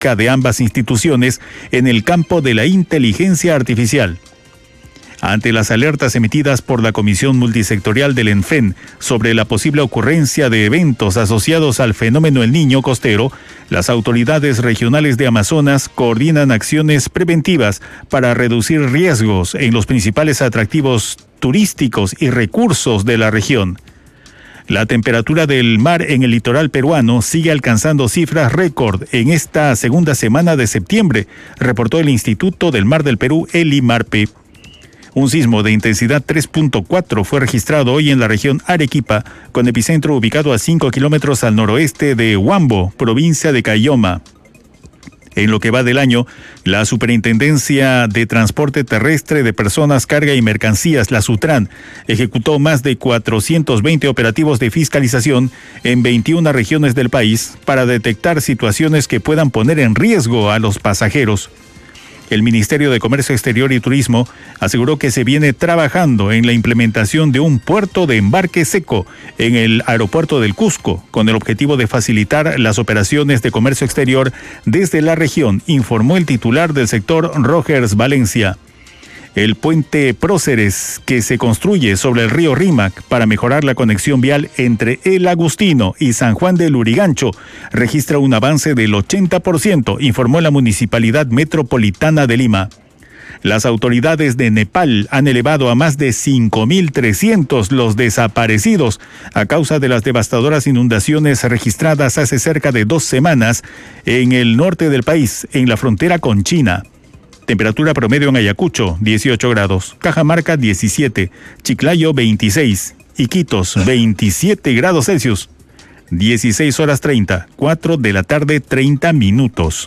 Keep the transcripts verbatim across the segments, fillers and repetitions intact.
estratégica de ambas instituciones en el campo de la inteligencia artificial. Ante las alertas emitidas por la Comisión Multisectorial del ENFEN sobre la posible ocurrencia de eventos asociados al fenómeno El Niño costero, las autoridades regionales de Amazonas coordinan acciones preventivas para reducir riesgos en los principales atractivos turísticos y recursos de la región. La temperatura del mar en el litoral peruano sigue alcanzando cifras récord en esta segunda semana de septiembre, reportó el Instituto del Mar del Perú, el IMARPE. Un sismo de intensidad tres punto cuatro fue registrado hoy en la región Arequipa, con epicentro ubicado a cinco kilómetros al noroeste de Huambo, provincia de Caylloma. En lo que va del año, la Superintendencia de Transporte Terrestre de Personas, Carga y Mercancías, la SUTRAN, ejecutó más de cuatrocientos veinte operativos de fiscalización en veintiuna regiones del país para detectar situaciones que puedan poner en riesgo a los pasajeros. El Ministerio de Comercio Exterior y Turismo aseguró que se viene trabajando en la implementación de un puerto de embarque seco en el aeropuerto del Cusco, con el objetivo de facilitar las operaciones de comercio exterior desde la región, informó el titular del sector, Rogers Valencia. El puente Próceres, que se construye sobre el río Rímac para mejorar la conexión vial entre El Agustino y San Juan del Lurigancho, registra un avance del ochenta por ciento, informó la Municipalidad Metropolitana de Lima. Las autoridades de Nepal han elevado a más de cinco mil trescientos los desaparecidos a causa de las devastadoras inundaciones registradas hace cerca de dos semanas en el norte del país, en la frontera con China. Temperatura promedio en Ayacucho, dieciocho grados. Cajamarca, diecisiete. Chiclayo, veintiséis. Iquitos, veintisiete grados Celsius. dieciséis horas treinta. cuatro de la tarde, treinta minutos.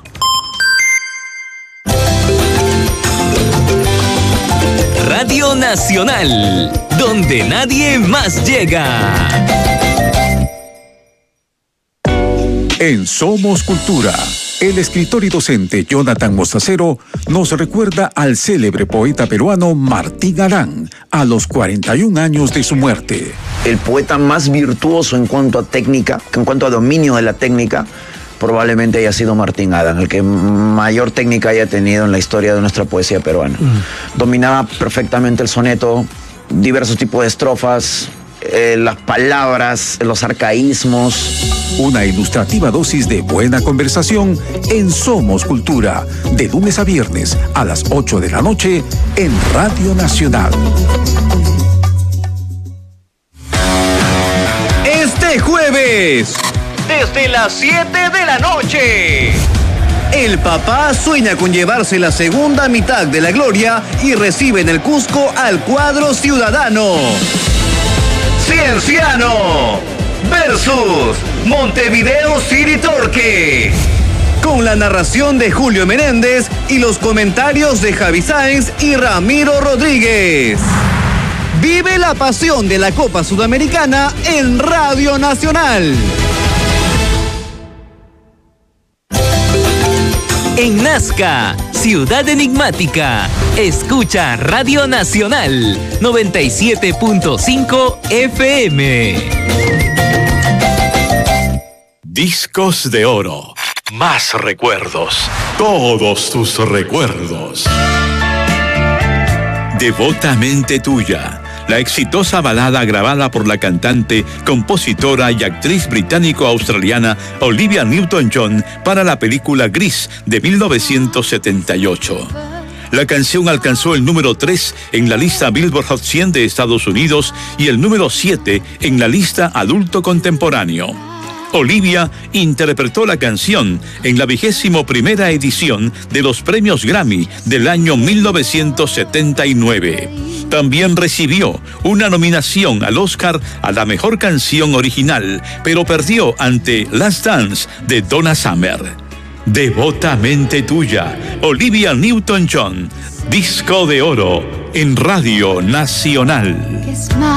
Radio Nacional, donde nadie más llega. En Somos Cultura, el escritor y docente Jonathan Mostacero nos recuerda al célebre poeta peruano Martín Arán a los cuarenta y un años de su muerte. El poeta más virtuoso en cuanto a técnica, en cuanto a dominio de la técnica, probablemente haya sido Martín Arán, el que mayor técnica haya tenido en la historia de nuestra poesía peruana. Mm. Dominaba perfectamente el soneto, diversos tipos de estrofas, eh, las palabras, los arcaísmos. Una ilustrativa dosis de buena conversación en Somos Cultura, de lunes a viernes a las ocho de la noche en Radio Nacional. Este jueves, desde las siete de la noche, el papá sueña con llevarse la segunda mitad de la gloria y recibe en el Cusco al cuadro ciudadano. Cienciano versus Montevideo City Torque. Con la narración de Julio Menéndez y los comentarios de Javi Sáenz y Ramiro Rodríguez. Vive la pasión de la Copa Sudamericana en Radio Nacional. En Nazca, Ciudad Enigmática, escucha Radio Nacional noventa y siete punto cinco F M. Discos de oro. Más recuerdos. Todos tus recuerdos. Devotamente tuya. La exitosa balada grabada por la cantante, compositora y actriz británico-australiana Olivia Newton-John para la película Gris de mil novecientos setenta y ocho. La canción alcanzó el número tres en la lista Billboard Hot cien de Estados Unidos y el número siete en la lista Adulto Contemporáneo. Olivia interpretó la canción en la vigésimo primera edición de los premios Grammy del año mil novecientos setenta y nueve. También recibió una nominación al Oscar a la mejor canción original, pero perdió ante Last Dance de Donna Summer. Devotamente tuya, Olivia Newton-John, disco de oro en Radio Nacional.